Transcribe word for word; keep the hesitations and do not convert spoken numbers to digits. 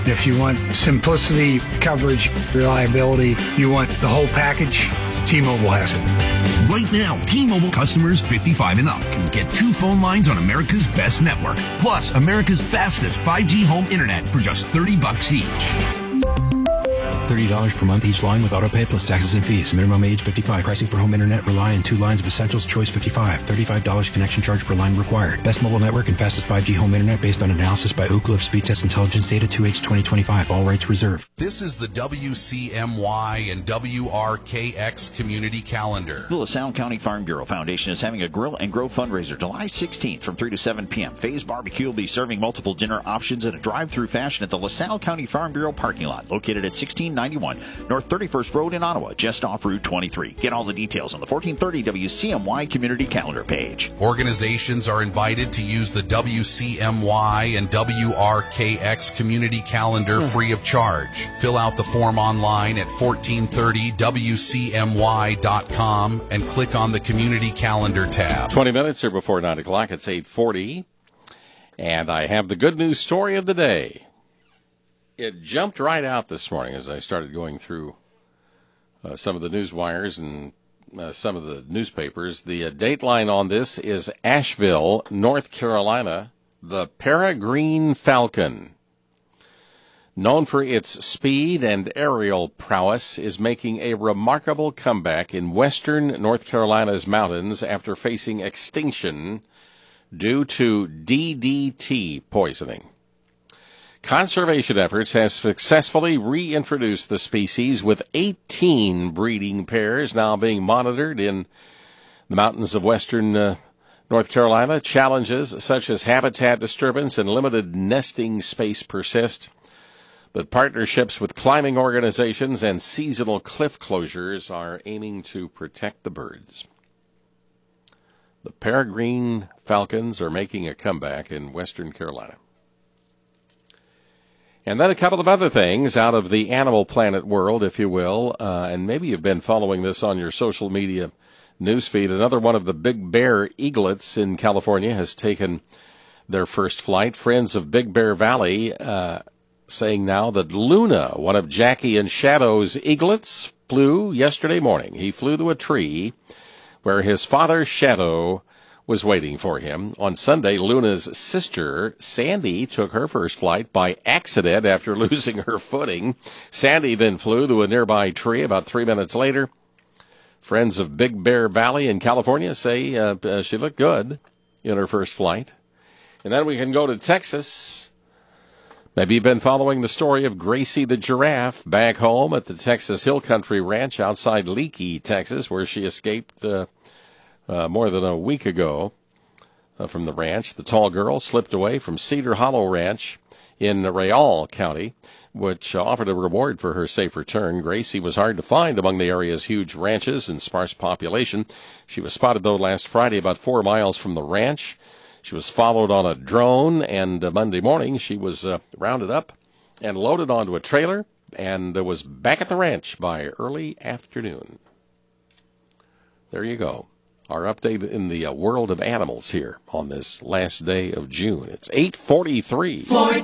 If you want simplicity, coverage, reliability, you want the whole package, T-Mobile has it. Right now, T-Mobile customers fifty-five and up can get two phone lines on America's best network, plus America's fastest five G home internet for just thirty bucks each. thirty dollars per month each line with autopay plus taxes and fees. Minimum age fifty-five. Pricing for home internet rely on two lines of Essentials Choice fifty-five. thirty-five dollars connection charge per line required. Best mobile network and fastest five G home internet based on analysis by Ookla of Speed Test Intelligence Data two H twenty twenty-five. All rights reserved. This is the W C M Y and W R K X community calendar. The LaSalle County Farm Bureau Foundation is having a Grill and Grow fundraiser July sixteenth from three to seven p.m. Faye's Barbecue will be serving multiple dinner options in a drive-through fashion at the LaSalle County Farm Bureau parking lot located at sixteen ninety-one North thirty-first Road in Ottawa, just off Route twenty-three. Get all the details on the fourteen thirty W C M Y community calendar page. Organizations are invited to use the W C M Y and W R K X community calendar free of charge. Fill out the form online at fourteen thirty W C M Y dot com and click on the community calendar tab. twenty minutes here before nine o'clock. It's eight forty. And I have the good news story of the day. It jumped right out this morning as I started going through uh, some of the news wires and uh, some of the newspapers. The uh, dateline on this is Asheville, North Carolina, the Peregrine Falcon, known for its speed and aerial prowess, is making a remarkable comeback in western North Carolina's mountains after facing extinction due to D D T poisoning. Conservation efforts have successfully reintroduced the species, with eighteen breeding pairs now being monitored in the mountains of western uh, North Carolina. Challenges such as habitat disturbance and limited nesting space persist, but partnerships with climbing organizations and seasonal cliff closures are aiming to protect the birds. The Peregrine Falcons are making a comeback in western Carolina. And then a couple of other things out of the Animal Planet world, if you will, uh, and maybe you've been following this on your social media newsfeed. Another one of the big bear eaglets in California has taken their first flight. Friends of Big Bear Valley uh, saying now that Luna, one of Jackie and Shadow's eaglets, flew yesterday morning. He flew to a tree where his father, Shadow, was waiting for him. On Sunday, Luna's sister, Sandy, took her first flight by accident after losing her footing. Sandy then flew to a nearby tree about three minutes later. Friends of Big Bear Valley in California say uh, uh, she looked good in her first flight. And then we can go to Texas. Maybe you've been following the story of Gracie the giraffe back home at the Texas Hill Country Ranch outside Leakey, Texas, where she escaped uh, uh, more than a week ago uh, from the ranch. The tall girl slipped away from Cedar Hollow Ranch in Rayal County, which uh, offered a reward for her safe return. Gracie was hard to find among the area's huge ranches and sparse population. She was spotted, though, last Friday about four miles from the ranch. She was followed on a drone, and uh, Monday morning she was uh, rounded up and loaded onto a trailer and uh, was back at the ranch by early afternoon. There you go. Our update in the uh, world of animals here on this last day of June. It's eight forty-three. Floyd